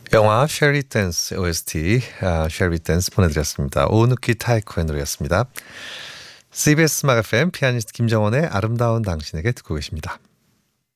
영화 쉐리 댄스 OST 쉐리 댄스 보내드렸습니다. 오누키 타이코의 노래였습니다. CBS 음악 FM 피아니스트 김정원의 아름다운 당신에게 듣고 계십니다.